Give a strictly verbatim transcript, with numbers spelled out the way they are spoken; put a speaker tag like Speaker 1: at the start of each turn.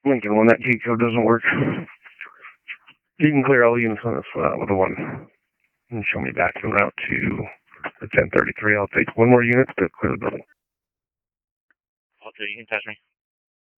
Speaker 1: Lincoln one, that G code doesn't work. You can clear all units on this uh, with the one. And show me back en route to the ten thirty-three. I'll take one more unit to clear the building.
Speaker 2: Okay, you can touch me.